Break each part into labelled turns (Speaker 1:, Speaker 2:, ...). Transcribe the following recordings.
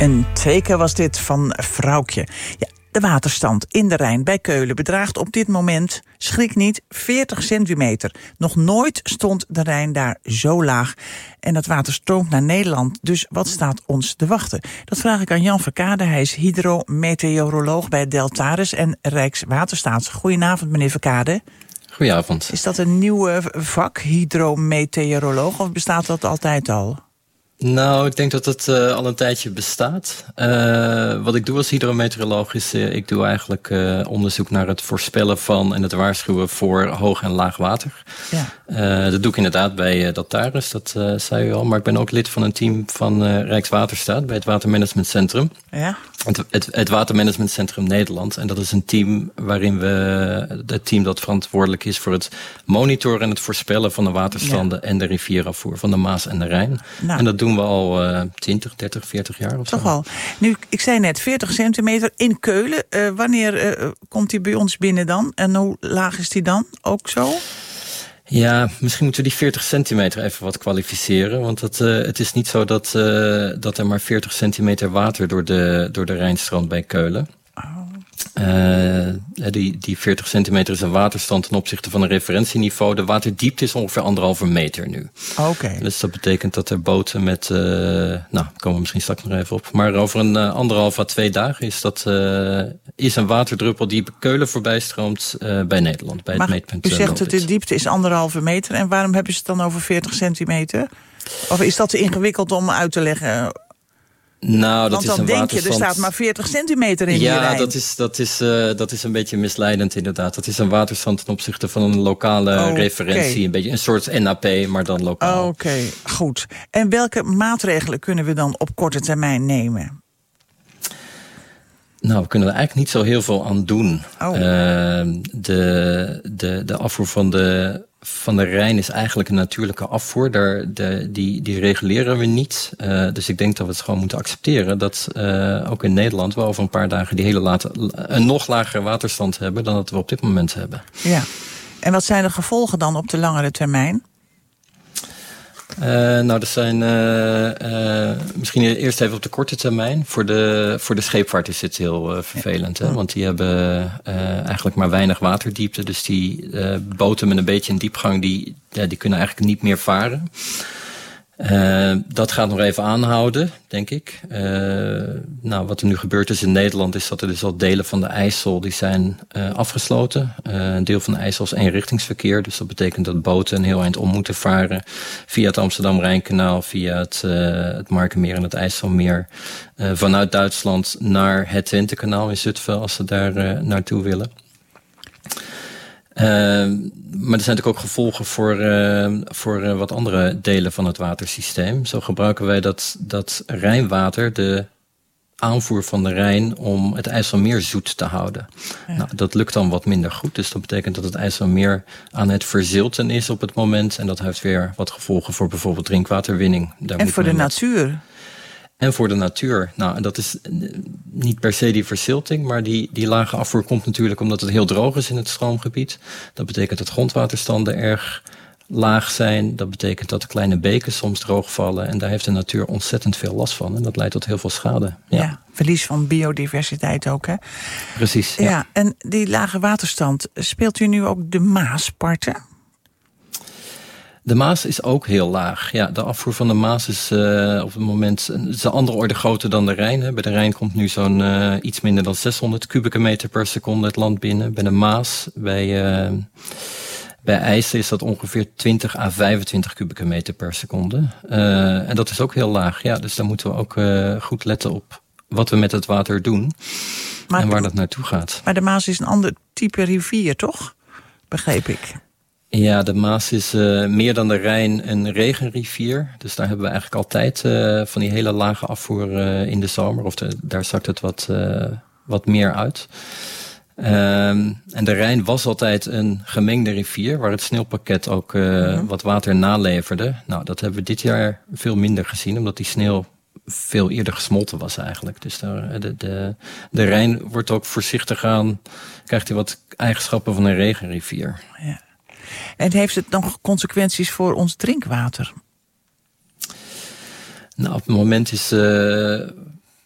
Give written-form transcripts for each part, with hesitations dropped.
Speaker 1: Een teken was dit van Vrouwtje. Ja, de waterstand in de Rijn bij Keulen bedraagt op dit moment, schrik niet, 40 centimeter. Nog nooit stond de Rijn daar zo laag. En dat water stroomt naar Nederland. Dus wat staat ons te wachten? Dat vraag ik aan Jan Verkade. Hij is hydrometeoroloog bij Deltares en Rijkswaterstaat. Goedenavond, meneer Verkade.
Speaker 2: Goedenavond.
Speaker 1: Is dat een nieuw vak, hydrometeoroloog, of bestaat dat altijd al?
Speaker 2: Nou, ik denk dat het al een tijdje bestaat. Wat ik doe als hydrometeoroloog is, ik doe eigenlijk onderzoek naar het voorspellen van en het waarschuwen voor hoog en laag water. Ja. Dat doe ik inderdaad bij Deltares, dat zei u al. Maar ik ben ook lid van een team van Rijkswaterstaat bij het Watermanagementcentrum. Ja. Het Watermanagementcentrum Nederland. En dat is een team waarin het team dat verantwoordelijk is voor het monitoren en het voorspellen van de waterstanden en de rivierafvoer van de Maas en de Rijn. Nou. En dat doen we al 20, 30, 40 jaar of zo.
Speaker 1: Toch al. Nu, ik zei net 40 centimeter in Keulen. Wanneer komt die bij ons binnen dan? En hoe laag is die dan? Ook zo?
Speaker 2: Ja, misschien moeten we die 40 centimeter even wat kwalificeren. Want het is niet zo dat er maar 40 centimeter water door de Rijn stroomt bij Keulen. Die 40 centimeter is een waterstand ten opzichte van een referentieniveau. De waterdiepte is ongeveer 1,5 meter nu.
Speaker 1: Okay.
Speaker 2: Dus dat betekent dat er boten met, daar komen we misschien straks nog even op. Maar over een 1,5 à 2 dagen is een waterdruppel die Keulen voorbij stroomt bij Nederland. Bij het meetpunt.
Speaker 1: U zegt dat de diepte is 1,5 meter. En waarom hebben ze het dan over 40 centimeter? Of is dat te ingewikkeld om uit te leggen?
Speaker 2: Nou,
Speaker 1: want dan denk je, er staat maar 40 centimeter in die Rijn.
Speaker 2: Ja, dat is een beetje misleidend inderdaad. Dat is een waterstand ten opzichte van een lokale referentie. Een beetje een soort NAP, maar dan lokaal.
Speaker 1: Oké, goed. En welke maatregelen kunnen we dan op korte termijn nemen?
Speaker 2: Nou, we kunnen er eigenlijk niet zo heel veel aan doen. De afvoer van de Rijn is eigenlijk een natuurlijke afvoer. Die reguleren we niet. Dus ik denk dat we het gewoon moeten accepteren dat ook in Nederland we over een paar dagen een nog lagere waterstand hebben dan dat we op dit moment hebben. Ja.
Speaker 1: En wat zijn de gevolgen dan op de langere termijn?
Speaker 2: Er zijn misschien eerst even op de korte termijn. Voor de scheepvaart is dit heel vervelend. Hè? Want die hebben eigenlijk maar weinig waterdiepte. Dus die boten met een beetje een diepgang, die kunnen eigenlijk niet meer varen. Dat gaat nog even aanhouden, denk ik. Wat er nu gebeurd is in Nederland is dat er dus al delen van de IJssel die zijn afgesloten. Een deel van de IJssel is eenrichtingsverkeer. Dus dat betekent dat boten een heel eind om moeten varen via het Amsterdam-Rijnkanaal, via het Markermeer en het IJsselmeer. Vanuit Duitsland naar het Twentekanaal in Zutphen als ze daar naartoe willen. Maar er zijn natuurlijk ook gevolgen voor wat andere delen van het watersysteem. Zo gebruiken wij dat Rijnwater, de aanvoer van de Rijn, om het IJsselmeer zoet te houden. Ja. Nou, dat lukt dan wat minder goed. Dus dat betekent dat het IJsselmeer aan het verzilten is op het moment. En dat heeft weer wat gevolgen voor bijvoorbeeld drinkwaterwinning.
Speaker 1: En voor de natuur.
Speaker 2: En voor de natuur. Nou, dat is niet per se die verzilting, maar die lage afvoer komt natuurlijk omdat het heel droog is in het stroomgebied. Dat betekent dat grondwaterstanden erg laag zijn. Dat betekent dat de kleine beken soms droog vallen. En daar heeft de natuur ontzettend veel last van. En dat leidt tot heel veel schade. Ja,
Speaker 1: verlies van biodiversiteit ook, hè?
Speaker 2: Precies,
Speaker 1: ja. En die lage waterstand, speelt u nu ook de Maas parten?
Speaker 2: De Maas is ook heel laag. Ja, de afvoer van de Maas is op het moment een andere orde groter dan de Rijn. Hè. Bij de Rijn komt nu zo'n iets minder dan 600 kubieke meter per seconde het land binnen. Bij de Maas, bij IJssel is dat ongeveer 20 à 25 kubieke meter per seconde. En dat is ook heel laag. Ja, dus daar moeten we ook goed letten op wat we met het water doen en waar dat naartoe gaat.
Speaker 1: Maar de Maas is een ander type rivier, toch? Begreep ik.
Speaker 2: Ja, de Maas is meer dan de Rijn een regenrivier. Dus daar hebben we eigenlijk altijd van die hele lage afvoer in de zomer. Of daar zakt het wat meer uit. En de Rijn was altijd een gemengde rivier, waar het sneeuwpakket ook wat water naleverde. Nou, dat hebben we dit jaar veel minder gezien, omdat die sneeuw veel eerder gesmolten was eigenlijk. Dus de Rijn wordt ook voorzichtig aan, krijgt hij wat eigenschappen van een regenrivier.
Speaker 1: Ja. En heeft het nog consequenties voor ons drinkwater?
Speaker 2: Nou, op het moment is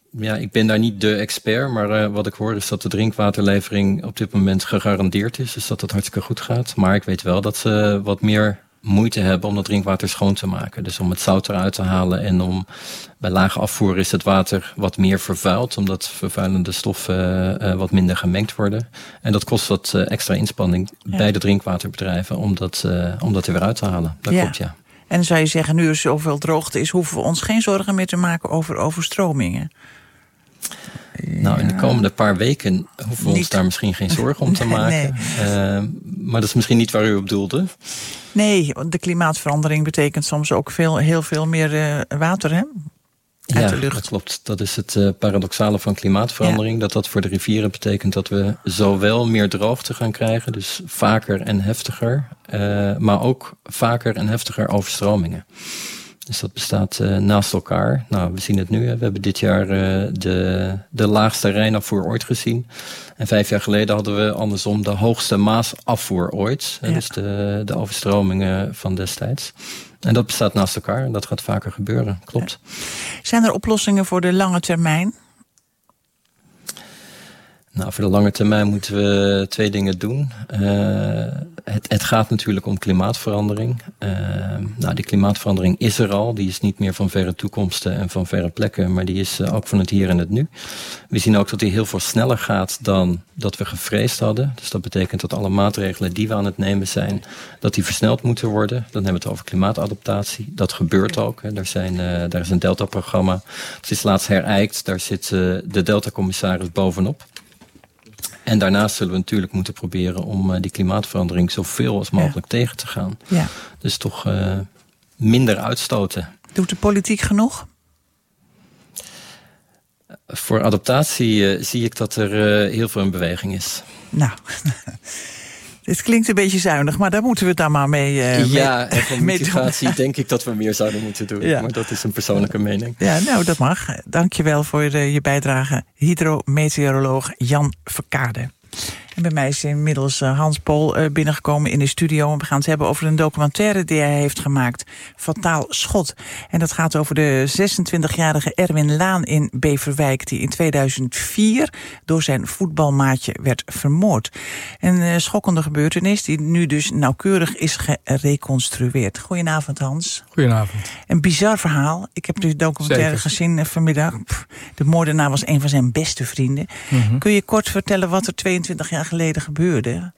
Speaker 2: ik ben daar niet de expert, maar wat ik hoor is dat de drinkwaterlevering op dit moment gegarandeerd is. Dus dat het hartstikke goed gaat. Maar ik weet wel dat ze wat meer moeite hebben om dat drinkwater schoon te maken. Dus om het zout eruit te halen en bij lage afvoer is het water wat meer vervuild, omdat vervuilende stoffen wat minder gemengd worden. En dat kost wat extra inspanning bij de drinkwaterbedrijven om dat er weer uit te halen. Dat klopt, ja.
Speaker 1: En dan zou je zeggen, nu er zoveel droogte is, hoeven we ons geen zorgen meer te maken over overstromingen?
Speaker 2: Nou, in de komende paar weken hoeven we ons daar misschien geen zorgen om te maken. Nee. Maar dat is misschien niet waar u op doelde.
Speaker 1: Nee, de klimaatverandering betekent soms ook heel veel meer water, hè? Uit de lucht.
Speaker 2: Dat klopt. Dat is het paradoxale van klimaatverandering. Ja. Dat voor de rivieren betekent dat we zowel meer droogte gaan krijgen, dus vaker en heftiger, maar ook vaker en heftiger overstromingen. Dus dat bestaat naast elkaar. Nou, we zien het nu. We hebben dit jaar de laagste Rijnafvoer ooit gezien. En 5 jaar geleden hadden we andersom de hoogste Maasafvoer ooit. Ja. Dus de overstromingen van destijds. En dat bestaat naast elkaar en dat gaat vaker gebeuren. Klopt.
Speaker 1: Ja. Zijn er oplossingen voor de lange termijn?
Speaker 2: Nou, voor de lange termijn moeten we 2 dingen doen. Het gaat natuurlijk om klimaatverandering. Die klimaatverandering is er al. Die is niet meer van verre toekomsten en van verre plekken, maar die is ook van het hier en het nu. We zien ook dat die heel veel sneller gaat dan dat we gevreesd hadden. Dus dat betekent dat alle maatregelen die we aan het nemen zijn, dat die versneld moeten worden. Dan hebben we het over klimaatadaptatie. Dat gebeurt ook. Hè. Daar is een Delta-programma. Het is laatst herijkt. Daar zit de Delta-commissaris bovenop. En daarnaast zullen we natuurlijk moeten proberen om die klimaatverandering zoveel als mogelijk tegen te gaan. Ja. Dus toch minder uitstoten.
Speaker 1: Doet de politiek genoeg?
Speaker 2: Voor adaptatie zie ik dat er heel veel in beweging is.
Speaker 1: Nou, dit klinkt een beetje zuinig, maar daar moeten we het dan maar mee
Speaker 2: en voor mitigatie denk ik dat we meer zouden moeten doen. Ja. Maar dat is een persoonlijke mening.
Speaker 1: Ja, nou, dat mag. Dankjewel voor je bijdrage. Hydrometeoroloog Jan Verkade. En bij mij is inmiddels Hans Pol binnengekomen in de studio. En we gaan het hebben over een documentaire die hij heeft gemaakt. Fataal Schot. En dat gaat over de 26-jarige Erwin Laan in Beverwijk, die in 2004 door zijn voetbalmaatje werd vermoord. Een schokkende gebeurtenis die nu dus nauwkeurig is gereconstrueerd. Goedenavond, Hans.
Speaker 3: Goedenavond.
Speaker 1: Een bizar verhaal. Ik heb de documentaire gezien vanmiddag. De moordenaar was een van zijn beste vrienden. Mm-hmm. Kun je kort vertellen wat er 22 jaar geleden gebeurde?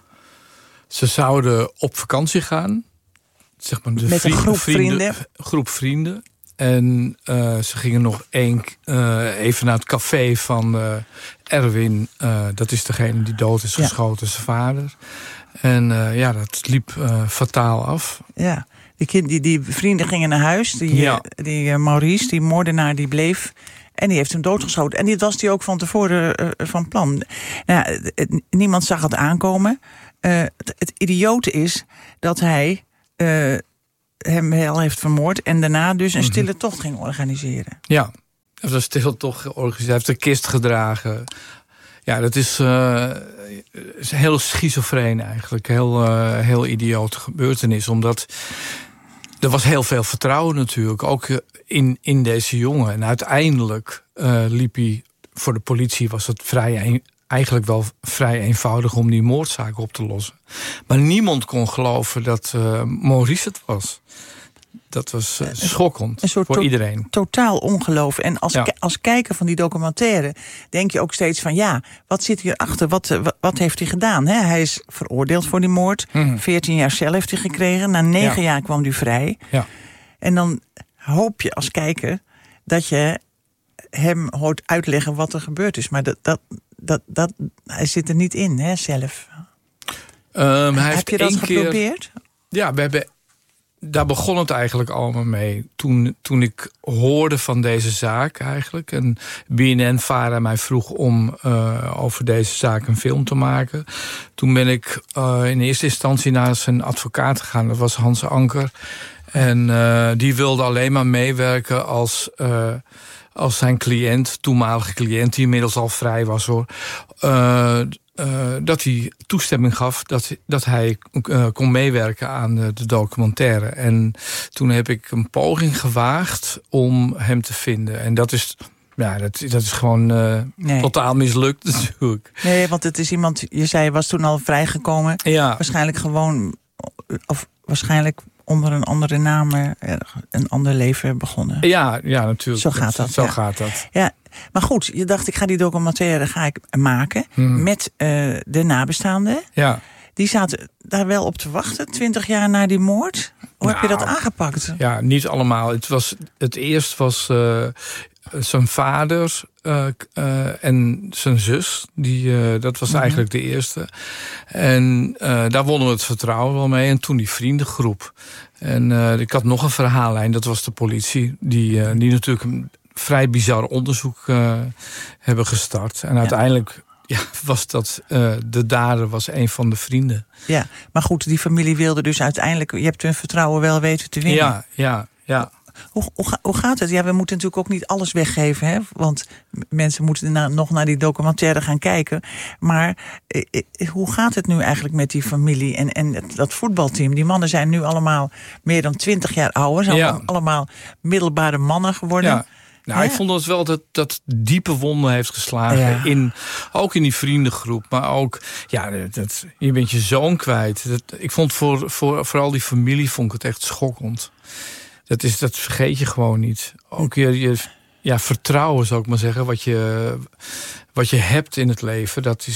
Speaker 3: Ze zouden op vakantie gaan. Zeg maar
Speaker 1: met een groep vrienden.
Speaker 3: En ze gingen nog even naar het café van Erwin. Dat is degene die dood is geschoten, zijn vader. En dat liep fataal af.
Speaker 1: Ja, die vrienden gingen naar huis. Die Maurice, die moordenaar, die bleef. En die heeft hem doodgeschoten. En dit was hij ook van tevoren van plan. Nou, niemand zag het aankomen. Het idiote is dat hij hem wel heeft vermoord en daarna dus een stille tocht ging organiseren.
Speaker 3: Ja, hij heeft een stille tocht georganiseerd. Hij heeft de kist gedragen. Ja, dat is heel schizofreen eigenlijk. Heel idiote gebeurtenis. Omdat er was heel veel vertrouwen natuurlijk. Ook in deze jongen. En uiteindelijk liep hij, voor de politie was het eigenlijk wel vrij eenvoudig om die moordzaak op te lossen. Maar niemand kon geloven dat Maurice het was. Dat was schokkend voor iedereen.
Speaker 1: Totaal ongeloof. En als kijker van die documentaire denk je ook steeds van wat zit hierachter? Wat heeft hij gedaan? Hè? Hij is veroordeeld voor die moord. 14 jaar cel heeft hij gekregen. Na 9 jaar kwam hij vrij. Ja. En dan hoop je als kijker dat je hem hoort uitleggen wat er gebeurd is. Maar hij zit er niet in, hè, zelf. Heb je dat geprobeerd?
Speaker 3: Ja, daar begon het eigenlijk allemaal mee. Toen ik hoorde van deze zaak eigenlijk. En BNN-Vara mij vroeg om over deze zaak een film te maken. Toen ben ik in eerste instantie naar zijn advocaat gegaan. Dat was Hans Anker. En die wilde alleen maar meewerken als zijn cliënt, toenmalige cliënt, die inmiddels al vrij was hoor. Dat hij toestemming gaf dat hij kon meewerken aan de documentaire. En toen heb ik een poging gewaagd om hem te vinden. En dat is Ja, dat is gewoon totaal mislukt natuurlijk.
Speaker 1: Nee, want het is iemand, je zei, was toen al vrijgekomen.
Speaker 3: Ja.
Speaker 1: Waarschijnlijk gewoon, of waarschijnlijk onder een andere naam een ander leven begonnen.
Speaker 3: Ja, natuurlijk.
Speaker 1: Zo gaat dat.
Speaker 3: Gaat dat.
Speaker 1: Ja, maar goed, je dacht, ik ga die documentaire maken met de nabestaanden.
Speaker 3: Ja.
Speaker 1: Die zaten daar wel op te wachten, 20 jaar na die moord. Hoe heb je dat aangepakt?
Speaker 3: Ja, niet allemaal. Het eerst was zijn vader en zijn zus. Dat was eigenlijk de eerste. En daar wonnen we het vertrouwen wel mee. En toen die vriendengroep. En ik had nog een verhaallijn, dat was de politie. Die natuurlijk een vrij bizar onderzoek hebben gestart. En uiteindelijk was dat de dader was een van de vrienden. Ja,
Speaker 1: maar goed, die familie wilde dus uiteindelijk, je hebt hun vertrouwen wel weten te winnen.
Speaker 3: Ja.
Speaker 1: Hoe gaat het? Ja, we moeten natuurlijk ook niet alles weggeven, hè? Want mensen moeten nog naar die documentaire gaan kijken. Maar hoe gaat het nu eigenlijk met die familie en dat voetbalteam? Die mannen zijn nu allemaal meer dan 20 jaar ouder. Zijn allemaal middelbare mannen geworden.
Speaker 3: Ja. Nou, ik vond dat wel dat diepe wonden heeft geslagen. Ook in die vriendengroep. Maar ook, je bent je zoon kwijt. Ik vond vooral die familie vond ik het echt schokkend. Dat vergeet je gewoon niet. Ook je vertrouwen, zou ik maar zeggen, wat je hebt in het leven, dat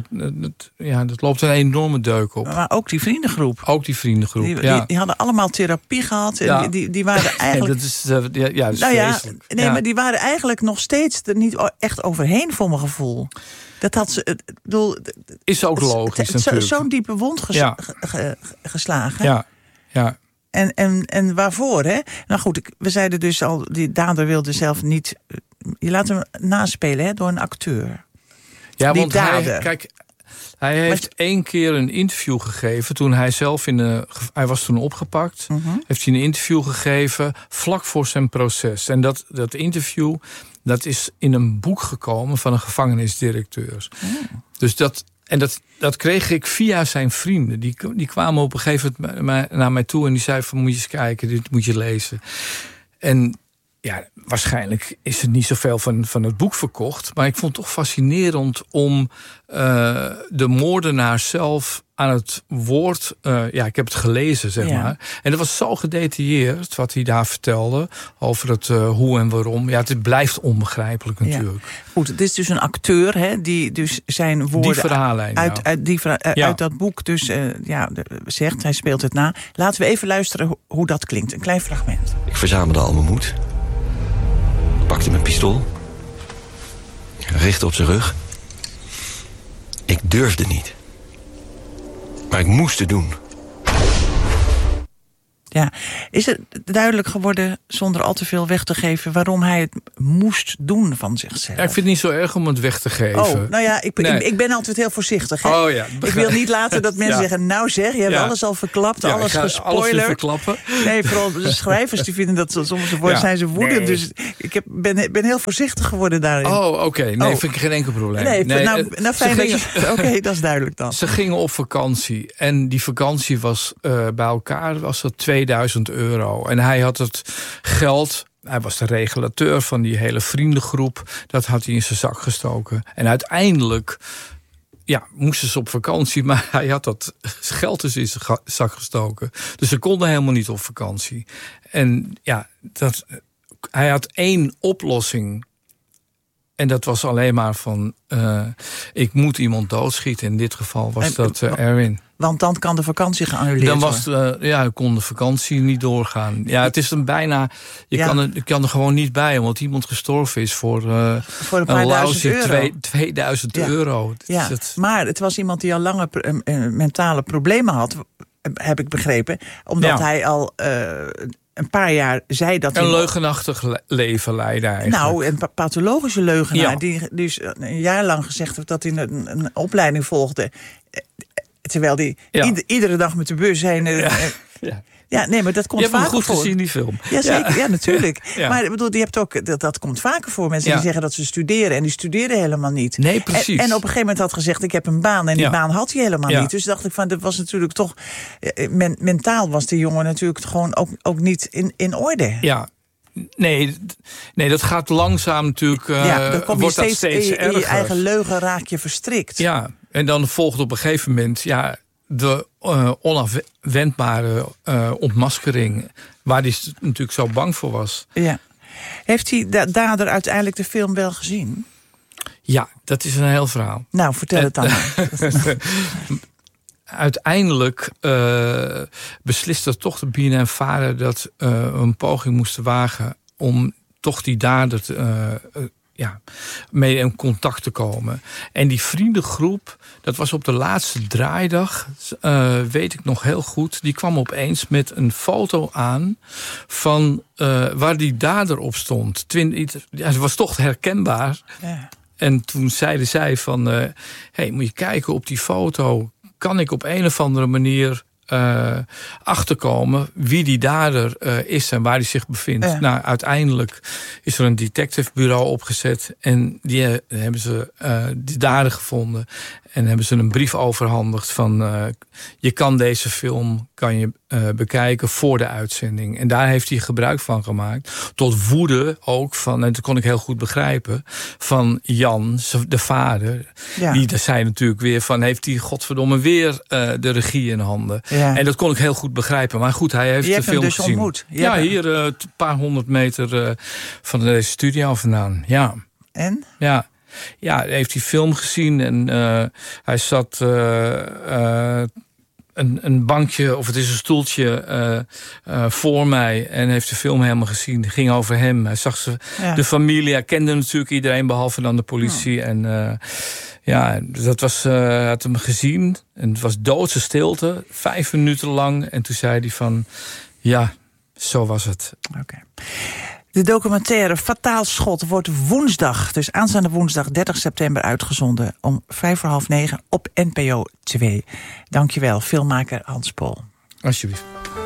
Speaker 3: loopt een enorme deuk op.
Speaker 1: Maar ook die vriendengroep. Die hadden allemaal therapie gehad. En die waren eigenlijk...
Speaker 3: dat is vreselijk.
Speaker 1: Maar die waren eigenlijk nog steeds er niet echt overheen, voor mijn gevoel. Dat had ze...
Speaker 3: is ook logisch natuurlijk.
Speaker 1: Zo'n diepe wond geslagen.
Speaker 3: Ja.
Speaker 1: En waarvoor, hè? Nou goed, we zeiden dus al, die dader wilde zelf niet... Je laat hem naspelen, hè, door een acteur.
Speaker 3: Ja, want hij heeft 1 keer een interview gegeven... toen hij zelf hij was toen opgepakt. Heeft hij een interview gegeven vlak voor zijn proces. En dat interview, dat is in een boek gekomen van een gevangenisdirecteur. Dus dat kreeg ik via zijn vrienden. Die kwamen op een gegeven moment naar mij toe en die zeiden van, moet je eens kijken, dit moet je lezen. En waarschijnlijk is er niet zoveel van het boek verkocht. Maar ik vond het toch fascinerend om de moordenaar zelf aan het woord... ik heb het gelezen, zeg maar. En dat was zo gedetailleerd wat hij daar vertelde... over het hoe en waarom. Ja, het blijft onbegrijpelijk natuurlijk.
Speaker 1: Ja. Goed, het is dus een acteur, hè, die dus zijn woorden...
Speaker 3: Die verhaallijn,
Speaker 1: uit dat boek dus zegt, hij speelt het na. Laten we even luisteren hoe dat klinkt. Een klein fragment.
Speaker 4: Ik verzamelde al mijn moed. Pakte mijn pistool. Richtte op zijn rug. Ik durfde niet. Maar ik moest het doen.
Speaker 1: Ja, is het duidelijk geworden, zonder al te veel weg te geven... waarom hij het moest doen van zichzelf?
Speaker 3: Ja, ik vind het niet zo erg om het weg te geven.
Speaker 1: Oh, nou ja, ik ben altijd heel voorzichtig. Hè?
Speaker 3: Oh, ja.
Speaker 1: Ik wil niet laten dat mensen zeggen... nou zeg, je hebt alles al verklapt, alles gespoilerd.
Speaker 3: Alles verklappen.
Speaker 1: Nee, vooral de schrijvers die vinden dat soms zijn ze woedend. Nee. Dus ik ben heel voorzichtig geworden daarin.
Speaker 3: Oh, oké. Nee, vind ik geen enkel probleem.
Speaker 1: Nou fijn dat je... Oké, dat is duidelijk dan.
Speaker 3: Ze gingen op vakantie. En die vakantie was bij elkaar was dat €2000. En hij had het geld... Hij was de regulateur van die hele vriendengroep. Dat had hij in zijn zak gestoken. En uiteindelijk moesten ze op vakantie... maar hij had dat geld dus in zijn zak gestoken. Dus ze konden helemaal niet op vakantie. En hij had 1 oplossing... En dat was alleen maar van... ik moet iemand doodschieten. In dit geval was dat Erwin.
Speaker 1: Want dan kan de vakantie geannuleerd worden.
Speaker 3: Dan kon de vakantie niet doorgaan. Ja, het is een bijna... Je kan er gewoon niet bij, omdat iemand gestorven is voor
Speaker 1: een paar €2000.
Speaker 3: €2000.
Speaker 1: Ja. Maar het was iemand die al lange mentale problemen had, heb ik begrepen. Omdat hij al... een paar jaar zei dat hij...
Speaker 3: Een leugenachtig leven leidde eigenlijk.
Speaker 1: Nou, een pathologische leugenaar... die dus een jaar lang gezegd heeft dat hij een opleiding volgde... terwijl hij iedere dag met de bus heen... Ja, nee, maar dat komt vaker voor.
Speaker 3: Je hebt hem goed gezien, die film.
Speaker 1: Ja, zeker. Ja, natuurlijk. Ja. Maar ik bedoel, je hebt ook, dat komt vaker voor. Mensen die zeggen dat ze studeren en die studeren helemaal niet.
Speaker 3: Nee, precies.
Speaker 1: En op een gegeven moment had gezegd, ik heb een baan. En die baan had hij helemaal niet. Dus dacht ik van, dat was natuurlijk toch... Mentaal was die jongen natuurlijk gewoon ook niet in orde.
Speaker 3: Ja. Nee, dat gaat langzaam natuurlijk.
Speaker 1: Dan kom je
Speaker 3: wordt steeds
Speaker 1: in
Speaker 3: erger.
Speaker 1: je eigen leugen raak je verstrikt.
Speaker 3: Ja, en dan volgt op een gegeven moment de onafwendbare ontmaskering, waar hij natuurlijk zo bang voor was.
Speaker 1: Ja. Heeft die dader uiteindelijk de film wel gezien?
Speaker 3: Ja, dat is een heel verhaal.
Speaker 1: Nou, vertel het dan maar.
Speaker 3: Uiteindelijk besliste toch de BNN-Vara dat een poging moesten wagen om toch die dader mee in contact te komen. En die vriendengroep, dat was op de laatste draaidag, weet ik nog heel goed. Die kwam opeens met een foto aan van waar die dader op stond. Het was toch herkenbaar. Ja. En toen zeiden zij van, hey, moet je kijken op die foto. Kan ik op een of andere manier achterkomen wie die dader is en waar hij zich bevindt. Ja. Nou, uiteindelijk is er een detectivebureau opgezet en die hebben ze die dader gevonden en hebben ze een brief overhandigd van je kan deze film bekijken voor de uitzending. En daar heeft hij gebruik van gemaakt. Tot woede ook van, en dat kon ik heel goed begrijpen, van Jan, de vader. Ja. Die zei natuurlijk weer van, heeft hij godverdomme weer de regie in handen. Ja. En dat kon ik heel goed begrijpen. Maar goed, hij heeft de film dus gezien. Ontmoet. Ja, hier een paar 100 meter van deze studio vandaan. Ja.
Speaker 1: En?
Speaker 3: Ja, hij heeft die film gezien en hij zat een bankje, of het is een stoeltje voor mij en heeft de film helemaal gezien. Het ging over hem. Hij zag de familie. Hij kende natuurlijk iedereen behalve dan de politie. Ja. En dat was, hij had hem gezien en het was doodse stilte, 5 minuten lang. En toen zei hij van, ja, zo was het.
Speaker 1: Okay. De documentaire Fataal Schot wordt woensdag, dus aanstaande woensdag 30 september uitgezonden om 8:45 op NPO 2. Dankjewel, filmmaker Hans Pol.
Speaker 3: Alsjeblieft.